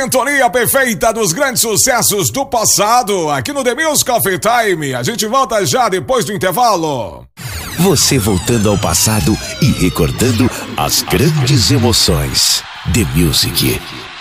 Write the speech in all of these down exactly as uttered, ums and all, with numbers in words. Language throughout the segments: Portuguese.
Sintonia perfeita dos grandes sucessos do passado, aqui no The Music Coffee Time. A gente volta já depois do intervalo. Você voltando ao passado e recordando as grandes emoções. The Music.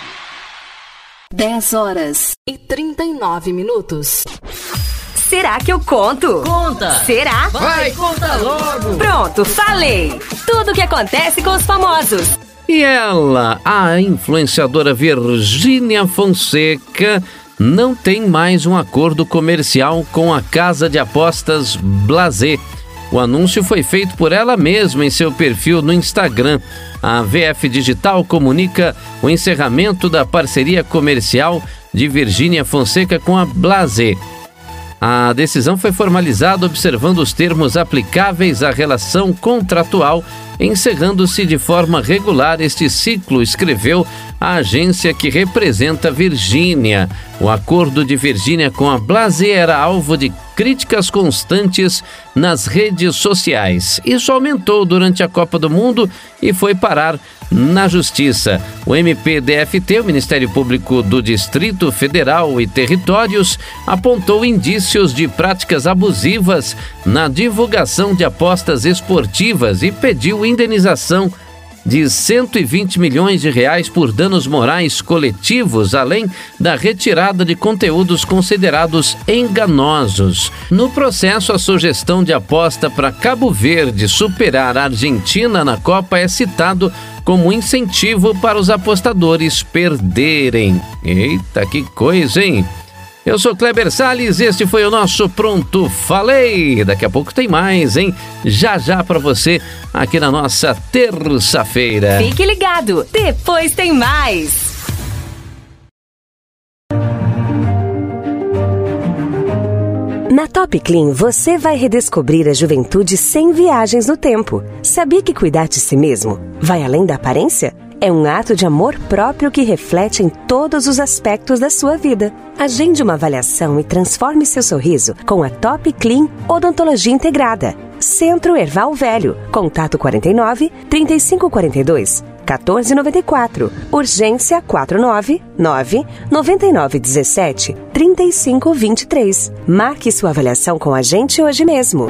dez horas e trinta e nove minutos. Será que eu conto? Conta! Será? Vai, conta logo! Pronto, falei! Tudo o que acontece com os famosos. E ela, a influenciadora Virgínia Fonseca, não tem mais um acordo comercial com a casa de apostas Blasé. O anúncio foi feito por ela mesma em seu perfil no Instagram. A V F Digital comunica o encerramento da parceria comercial de Virgínia Fonseca com a Blasé. A decisão foi formalizada observando os termos aplicáveis à relação contratual, encerrando-se de forma regular este ciclo, escreveu a agência que representa Virgínia. O acordo de Virgínia com a Blasé era alvo de críticas constantes nas redes sociais. Isso aumentou durante a Copa do Mundo e foi parar na Justiça. O M P D F T, o Ministério Público do Distrito Federal e Territórios, apontou indícios de práticas abusivas na divulgação de apostas esportivas e pediu indenização de cento e vinte milhões de reais por danos morais coletivos, além da retirada de conteúdos considerados enganosos. No processo, a sugestão de aposta para Cabo Verde superar a Argentina na Copa é citado como incentivo para os apostadores perderem. Eita, que coisa, hein? Eu sou Kleber Salles, este foi o nosso Pronto Falei. Daqui a pouco tem mais, hein? Já já pra você, aqui na nossa terça-feira. Fique ligado, depois tem mais. Na Top Clean, você vai redescobrir a juventude sem viagens no tempo. Sabia que cuidar de si mesmo vai além da aparência? É um ato de amor próprio que reflete em todos os aspectos da sua vida. Agende uma avaliação e transforme seu sorriso com a Top Clean Odontologia Integrada. Centro Erval Velho. Contato quarenta e nove, trinta e cinco quarenta e dois, quatorze noventa e quatro. Urgência quatro nove nove, nove nove um sete, três cinco dois três. Marque sua avaliação com a gente hoje mesmo.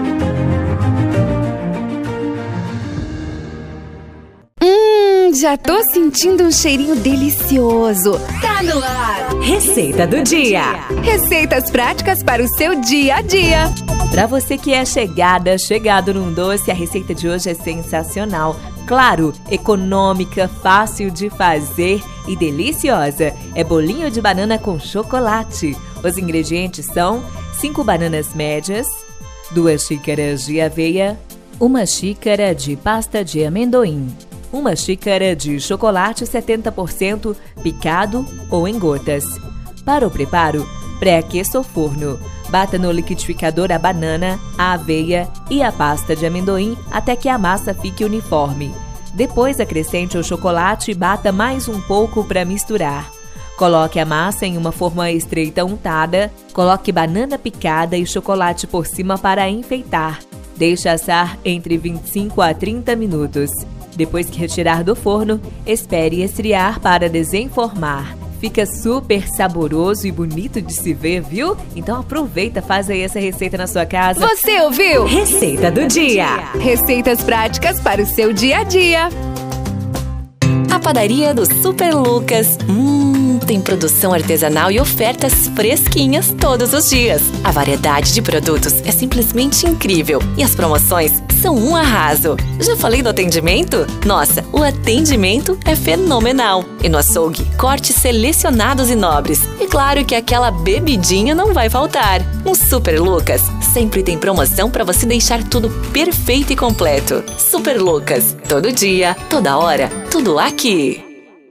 Já tô sentindo um cheirinho delicioso. Tá no ar. Receita do dia. Receitas práticas para o seu dia a dia. Para você que é chegada, chegado num doce, a receita de hoje é sensacional. Claro, econômica, fácil de fazer e deliciosa. É bolinho de banana com chocolate. Os ingredientes são cinco bananas médias, duas xícaras de aveia, uma xícara de pasta de amendoim, uma xícara de chocolate setenta por cento picado ou em gotas. Para o preparo, pré-aqueça o forno. Bata no liquidificador a banana, a aveia e a pasta de amendoim até que a massa fique uniforme. Depois acrescente o chocolate e bata mais um pouco para misturar. Coloque a massa em uma forma estreita untada, coloque banana picada e chocolate por cima para enfeitar. Deixe assar entre vinte e cinco a trinta minutos. Depois que retirar do forno, espere esfriar para desenformar. Fica super saboroso e bonito de se ver, viu? Então aproveita, faz aí essa receita na sua casa. Você ouviu? Receita do dia. Receitas práticas para o seu dia a dia. A padaria do Super Lucas. Hum, tem produção artesanal e ofertas fresquinhas todos os dias. A variedade de produtos é simplesmente incrível e as promoções são um arraso. Já falei do atendimento? Nossa, o atendimento é fenomenal. E no açougue, cortes selecionados e nobres. E claro que aquela bebidinha não vai faltar. No Super Lucas, sempre tem promoção para você deixar tudo perfeito e completo. Super Lucas, todo dia, toda hora, tudo aqui.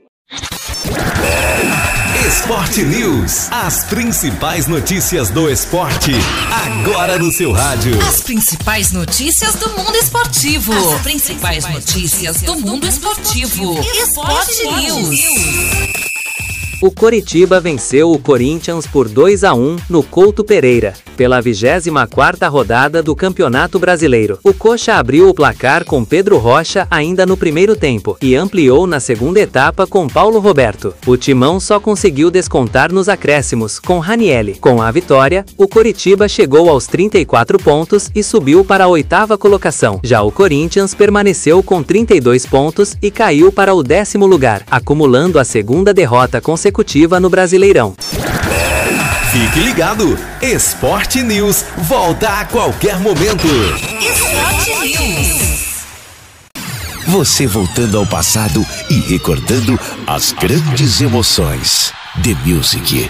Esporte News. As principais notícias do esporte, agora no seu rádio. As principais notícias do mundo esportivo. As principais notícias do mundo esportivo. Esporte News. O Coritiba venceu o Corinthians por dois a um no Couto Pereira, pela vigésima quarta rodada do Campeonato Brasileiro. O Coxa abriu o placar com Pedro Rocha ainda no primeiro tempo e ampliou na segunda etapa com Paulo Roberto. O Timão só conseguiu descontar nos acréscimos com Ranielli. Com a vitória, o Coritiba chegou aos trinta e quatro pontos e subiu para a oitava colocação. Já o Corinthians permaneceu com trinta e dois pontos e caiu para o décimo lugar, acumulando a segunda derrota consecutiva no Brasileirão. Fique ligado, Esporte News volta a qualquer momento. Esporte News. Você voltando ao passado e recordando as grandes emoções. The Music.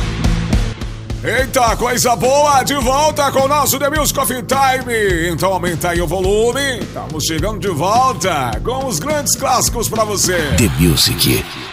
Eita, coisa boa! De volta com o nosso The Music Coffee Time. Então aumenta aí o volume. Estamos chegando de volta com os grandes clássicos pra você. The Music.